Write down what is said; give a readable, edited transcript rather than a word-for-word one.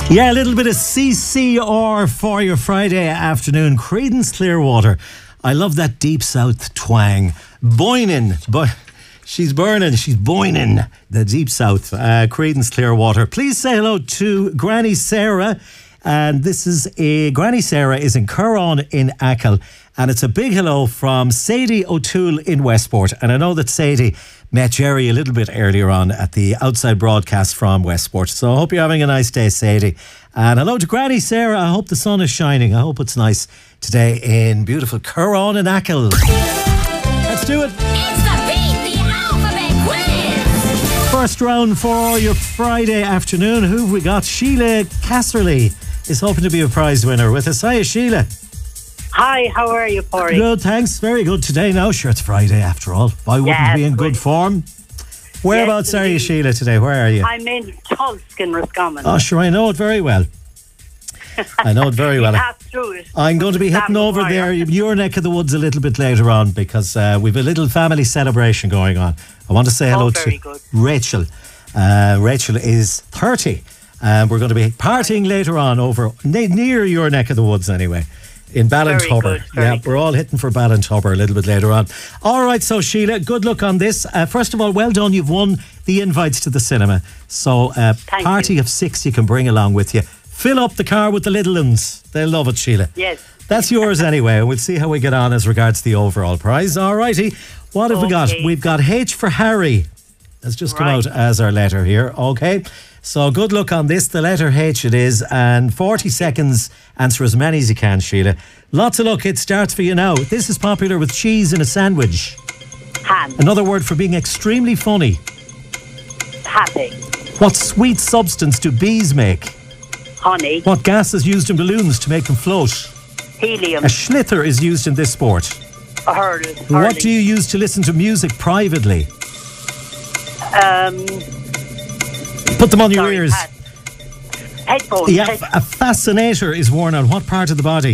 Yeah, a little bit of CCR for your Friday afternoon. Creedence Clearwater. I love that deep south twang. Boynin, but she's burning, she's boining. The deep south. Creedence Clearwater. Please say hello to Granny Sarah. And this is Granny Sarah is in Curran in Achill. And it's a big hello from Sadie O'Toole in Westport. And I know that Sadie met Jerry a little bit earlier on at the outside broadcast from Westport. So I hope you're having a nice day, Sadie. And hello to Granny Sarah. I hope the sun is shining. I hope it's nice today in beautiful Curran in Achill. Let's do it. It's the Beat the Alphabet Quiz. First round for your Friday afternoon. Who have we got? Sheila Casserly is hoping to be a prize winner with us. Hiya, Sheila. Hi, how are you, Corey? Good, thanks. Very good today now. Sure, it's Friday after all. Why wouldn't you be in good form? Whereabouts are you, Sheila, today? Where are you? I'm in Tulsk in Roscommon. Oh, sure, I know it very well. I know it very well. Pass through it. I'm going to be hitting over there, your neck of the woods, a little bit later on because we've a little family celebration going on. I want to say hello to Rachel. Rachel is 30. We're going to be partying later on over near your neck of the woods anyway. In Ballintubber. Yeah, we're all hitting for Ballintubber a little bit later on. All right, so Sheila, good luck on this. First of all, well done. You've won the invites to the cinema. So party of 6 you can bring along with you. Fill up the car with the little ones. They'll love it, Sheila. Yes. That's yours anyway. And we'll see how we get on as regards the overall prize. All righty. What have we got? We've got H for Harry. That's just come out as our letter here. Okay. So good luck on this. The letter H it is. And 40 seconds. Answer as many as you can, Sheila. Lots of luck. It starts for you now. This is popular with cheese in a sandwich. Ham. Another word for being extremely funny. Happy. What sweet substance do bees make? Honey. What gas is used in balloons to make them float? Helium. A schlither is used in this sport. A hurling. What do you use to listen to music privately? Put them on your ears. Headphones. Yeah, a fascinator is worn on what part of the body?